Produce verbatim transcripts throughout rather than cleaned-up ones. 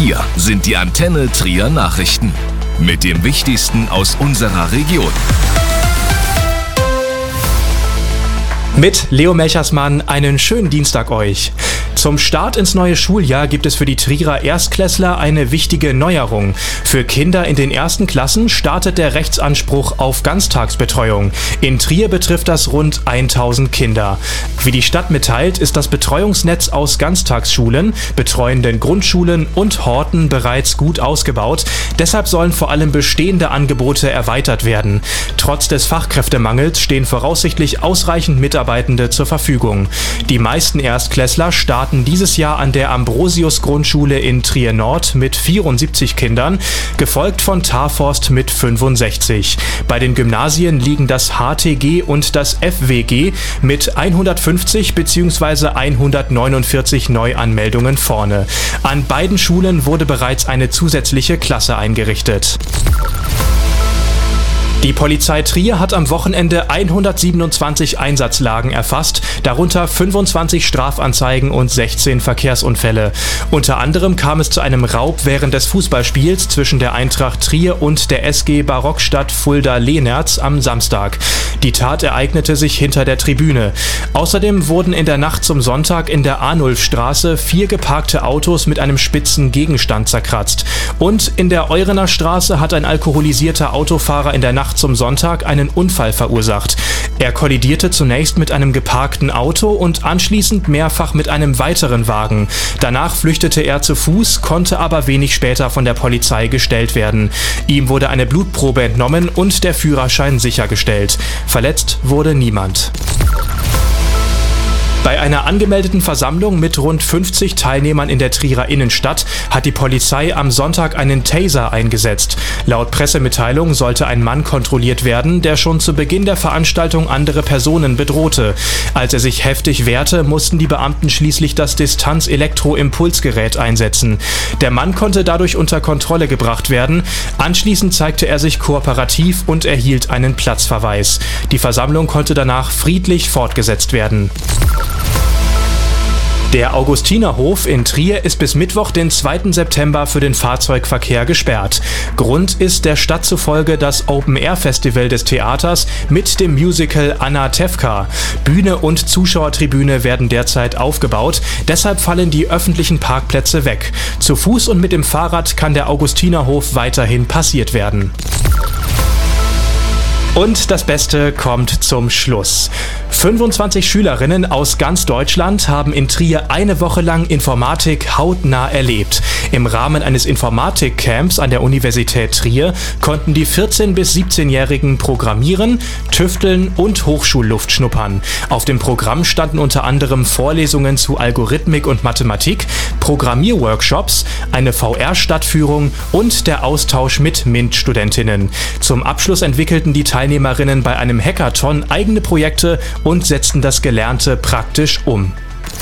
Hier sind die Antenne Trier Nachrichten mit dem Wichtigsten aus unserer Region. Mit Leo Melchersmann einen schönen Dienstag euch. Zum Start ins neue Schuljahr gibt es für die Trierer Erstklässler eine wichtige Neuerung. Für Kinder in den ersten Klassen startet der Rechtsanspruch auf Ganztagsbetreuung. In Trier betrifft das rund tausend Kinder. Wie die Stadt mitteilt, ist das Betreuungsnetz aus Ganztagsschulen, betreuenden Grundschulen und Horten bereits gut ausgebaut. Deshalb sollen vor allem bestehende Angebote erweitert werden. Trotz des Fachkräftemangels stehen voraussichtlich ausreichend Mitarbeitende zur Verfügung. Die meisten Erstklässler starten dieses Jahr an der Ambrosius-Grundschule in Trier Nord mit vierundsiebzig Kindern, gefolgt von Tarforst mit fünfundsechzig. Bei den Gymnasien liegen das H T G und das F W G mit hundertfünfzig bzw. hundertneunundvierzig Neuanmeldungen vorne. An beiden Schulen wurde bereits eine zusätzliche Klasse eingerichtet. Die Polizei Trier hat am Wochenende hundertsiebenundzwanzig Einsatzlagen erfasst, darunter fünfundzwanzig Strafanzeigen und sechzehn Verkehrsunfälle. Unter anderem kam es zu einem Raub während des Fußballspiels zwischen der Eintracht Trier und der S G Barockstadt Fulda-Lehnerz am Samstag. Die Tat ereignete sich hinter der Tribüne. Außerdem wurden in der Nacht zum Sonntag in der Arnulfstraße vier geparkte Autos mit einem spitzen Gegenstand zerkratzt. Und in der Eurener Straße hat ein alkoholisierter Autofahrer in der Nacht zum Sonntag einen Unfall verursacht. Er kollidierte zunächst mit einem geparkten Auto und anschließend mehrfach mit einem weiteren Wagen. Danach flüchtete er zu Fuß, konnte aber wenig später von der Polizei gestellt werden. Ihm wurde eine Blutprobe entnommen und der Führerschein sichergestellt. Verletzt wurde niemand. Bei einer angemeldeten Versammlung mit rund fünfzig Teilnehmern in der Trierer Innenstadt hat die Polizei am Sonntag einen Taser eingesetzt. Laut Pressemitteilung sollte ein Mann kontrolliert werden, der schon zu Beginn der Veranstaltung andere Personen bedrohte. Als er sich heftig wehrte, mussten die Beamten schließlich das Distanz-Elektro-Impulsgerät einsetzen. Der Mann konnte dadurch unter Kontrolle gebracht werden. Anschließend zeigte er sich kooperativ und erhielt einen Platzverweis. Die Versammlung konnte danach friedlich fortgesetzt werden. Der Augustinerhof in Trier ist bis Mittwoch, den zweiten September, für den Fahrzeugverkehr gesperrt. Grund ist der Stadt zufolge das Open-Air-Festival des Theaters mit dem Musical Anna Tefka. Bühne und Zuschauertribüne werden derzeit aufgebaut, deshalb fallen die öffentlichen Parkplätze weg. Zu Fuß und mit dem Fahrrad kann der Augustinerhof weiterhin passiert werden. Und das Beste kommt zum Schluss. fünfundzwanzig Schülerinnen aus ganz Deutschland haben in Trier eine Woche lang Informatik hautnah erlebt. Im Rahmen eines Informatik-Camps an der Universität Trier konnten die vierzehn- bis siebzehnjährigen programmieren, tüfteln und Hochschulluft schnuppern. Auf dem Programm standen unter anderem Vorlesungen zu Algorithmik und Mathematik, Programmierworkshops, eine V R-Stadtführung und der Austausch mit MINT-Studentinnen. Zum Abschluss entwickelten die Teilnehmerinnen bei einem Hackathon eigene Projekte und setzten das Gelernte praktisch um.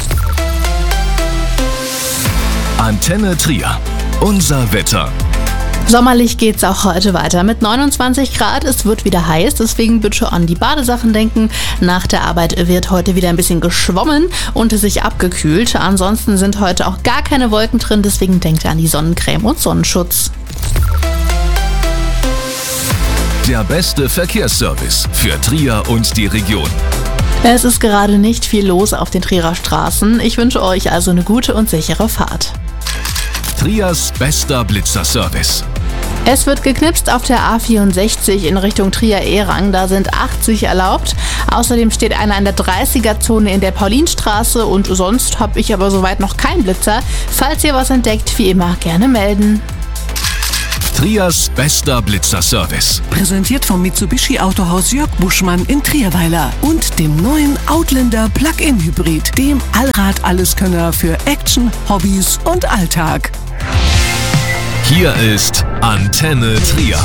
Antenne Trier. Unser Wetter. Sommerlich geht's auch heute weiter mit neunundzwanzig Grad. Es wird wieder heiß, deswegen bitte an die Badesachen denken. Nach der Arbeit wird heute wieder ein bisschen geschwommen und sich abgekühlt. Ansonsten sind heute auch gar keine Wolken drin, deswegen denkt an die Sonnencreme und Sonnenschutz. Der beste Verkehrsservice für Trier und die Region. Es ist gerade nicht viel los auf den Trierer Straßen. Ich wünsche euch also eine gute und sichere Fahrt. Triers bester Blitzerservice. Es wird geknipst auf der A vierundsechzig in Richtung Trier-Ehrang, da sind achtzig erlaubt. Außerdem steht einer in der dreißiger-Zone in der Paulinstraße und sonst habe ich aber soweit noch keinen Blitzer. Falls ihr was entdeckt, wie immer gerne melden. Triers bester Blitzerservice. Präsentiert vom Mitsubishi Autohaus Jörg Buschmann in Trierweiler und dem neuen Outlander Plug-in Hybrid, dem Allrad-Alleskönner für Action, Hobbys und Alltag. Hier ist Antenne Trier.